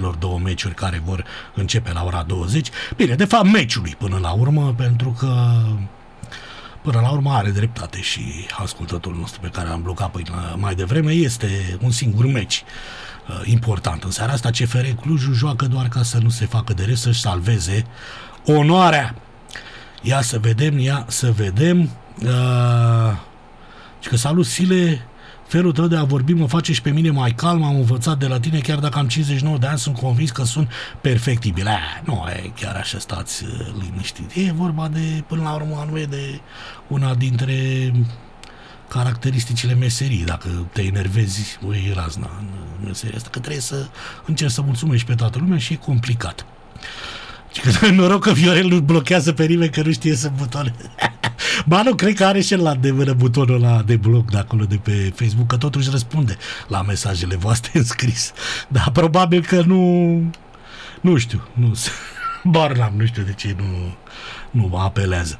celor două meciuri care vor începe la ora 20. Bine, de fapt meciului până la urmă, pentru că până la urmă are dreptate și ascultătorul nostru pe care am blocat până mai devreme, este un singur meci important. În seara asta CFR Clujul joacă doar ca să nu se facă de rest, să-și salveze onoarea. Ia să vedem. Și că salut, Sile, felul tău de a vorbi mă face și pe mine mai calm, am învățat de la tine, chiar dacă am 59 de ani, sunt convins că sunt perfectibil. Nu e chiar așa, stați liniștit. E vorba de, până la urmă, anume de una dintre caracteristicile meserii. Dacă te enervezi, e razna în meseria asta, că trebuie să încerci să mulțumești pe toată lumea și e complicat. Și că noroc că Viorel nu blochează pe nimeni, că nu știe să butoane. Ba nu, cred că are și el la îndemână butonul ăla de bloc de acolo de pe Facebook, că totuși răspunde la mesajele voastre în scris. Dar probabil că nu știu, nu știu de ce nu apelează.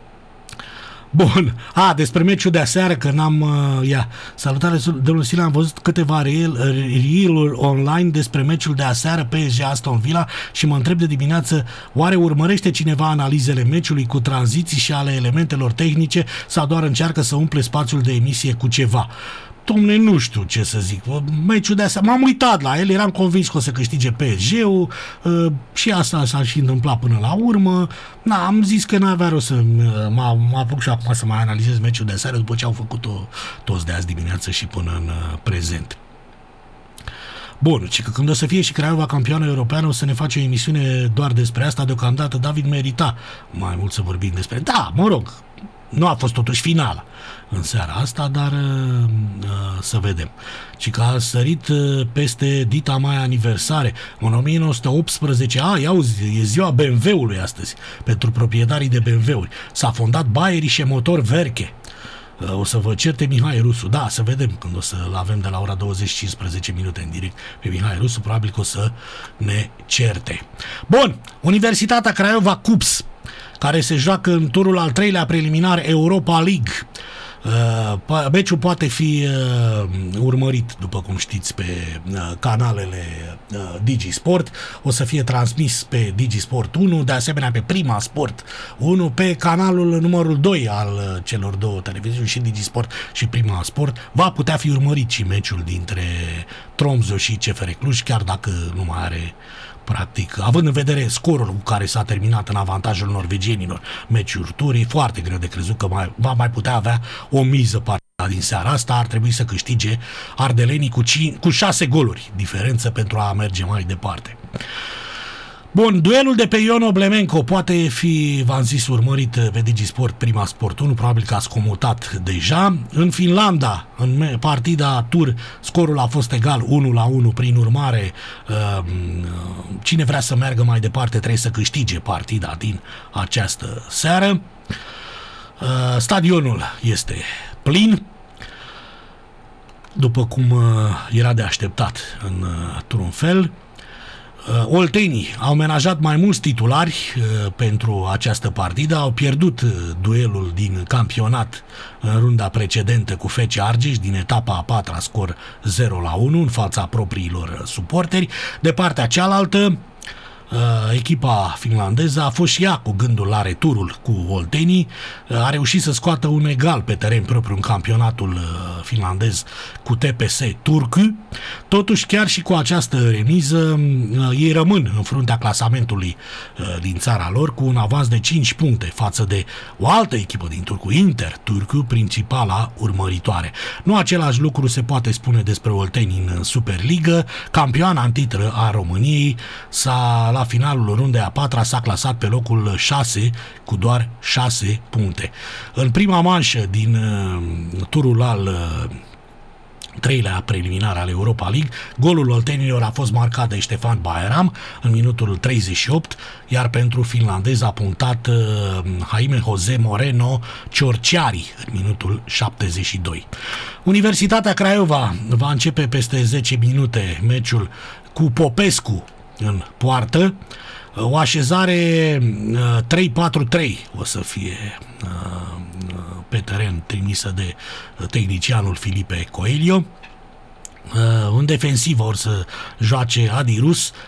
Bun. Despre meciul de aseară, că n-am... Salutare, domnul Sila, am văzut câteva reel-uri online despre meciul de aseară PSG Aston Villa și mă întreb de dimineață, oare urmărește cineva analizele meciului cu tranziții și ale elementelor tehnice sau doar încearcă să umple spațiul de emisie cu ceva? Dom'le, nu știu ce să zic. Meciul de aseară, m-am uitat la el, eram convins că o să câștige PSG-ul, și asta s-a și întâmplat până la urmă. Am zis că n-avea rost să mă apuc și acum să mai analizez meciul de aseară după ce au făcut-o toți de azi dimineață și până în prezent. Bun, și că când o să fie și Craiova campioană europeană, o să ne face o emisiune doar despre asta. Deocamdată David merita mai mult să vorbim despre... Da, mă rog, nu a fost totuși finala în seara asta, dar să vedem. Și că a sărit peste dita mai aniversare. În 1918, iauzi, e ziua BMW-ului astăzi, pentru proprietarii de BMW-uri. S-a fondat Bayerische Motor Werke. O să vă certe Mihai Rusu. Da, să vedem când o să-l avem de la ora 20-15 minute în direct pe Mihai Rusu, probabil că o să ne certe. Bun, Universitatea Craiova CUPS, care se joacă în turul al treilea preliminar Europa League. Meciul poate fi urmărit, după cum știți, pe canalele DigiSport. O să fie transmis pe DigiSport 1, de asemenea pe Prima Sport 1, pe canalul numărul 2 al celor două televiziuni, și DigiSport și Prima Sport. Va putea fi urmărit și meciul dintre Tromsø și CFR Cluj, chiar dacă nu mai are, practic, având în vedere scorul cu care s-a terminat în avantajul norvegienilor meciul turii, foarte greu de crezut că va mai putea avea o miză partida din seara asta. Ar trebui să câștige ardelenii cu 6 goluri diferență pentru a merge mai departe. Bun, duelul de pe Ion Oblemenco poate fi, v-am zis, urmărit pe DigiSport Prima Sport 1, probabil că ați comutat deja. În Finlanda, în partida tur, scorul a fost egal 1-1, prin urmare, cine vrea să meargă mai departe trebuie să câștige partida din această seară. Stadionul este plin, după cum era de așteptat într-un fel. Oltenii au menajat mai mulți titulari pentru această partidă, au pierdut duelul din campionat în runda precedentă cu FC Argeș din etapa a patra, scor 0-1 în fața propriilor suporteri. De partea cealaltă, echipa finlandeză a fost și ea cu gândul la returul cu oltenii, a reușit să scoată un egal pe teren propriu în campionatul finlandez cu TPS Turku. Totuși, chiar și cu această remiză, ei rămân în fruntea clasamentului din țara lor cu un avans de 5 puncte față de o altă echipă din Turku, Inter Turku, principala urmăritoare. Nu același lucru se poate spune despre oltenii în Superligă. Campioana în titră a României la finalul rundei a patra s-a clasat pe locul 6 cu doar 6 puncte. În prima manșă din turul al treilea preliminar al Europa League, golul oltenilor a fost marcat de Ștefan Baeram în minutul 38, iar pentru finlandez a punctat Jaime Jose Moreno Ciorciari în minutul 72. Universitatea Craiova va începe peste 10 minute meciul cu Popescu în poartă. O așezare 3-4-3 o să fie pe teren, trimisă de tehnicianul Filipe Coelho. În defensivă or să joace Adi Rus,